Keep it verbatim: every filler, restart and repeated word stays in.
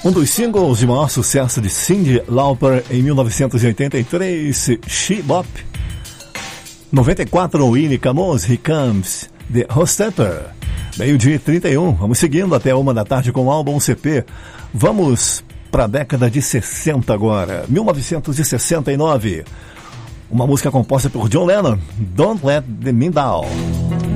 Um dos singles de maior sucesso de Cyndi Lauper em mil novecentos e oitenta e três, She Bop. noventa e quatro, Winnie Camus, Here Comes The Hostepper. Meio-dia e trinta e um, vamos seguindo até uma da tarde com o álbum C P. Vamos para a década de sessenta agora, mil novecentos e sessenta e nove. Uma música composta por John Lennon, Don't Let Me Down.